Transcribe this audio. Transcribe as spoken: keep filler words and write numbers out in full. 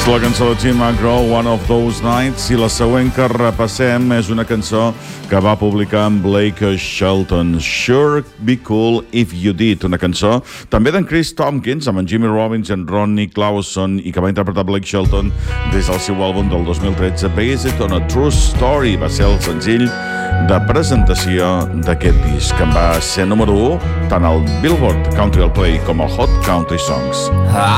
la cançó de Tim McGraw, One of Those Nights, i la següent que repassem és una cançó que va publicar amb Blake Shelton, Sure Be Cool If You Did, una cançó també d'en Chris Tompkins, amb en Jimmy Robbins i en Ronnie Clauson, i que va interpretar Blake Shelton des del seu àlbum del dos mil tretze, Based on a True Story. Va ser el senzill de presentació d'aquest disc, que en va ser número u tant al Billboard Country L P com al Hot Country Songs. I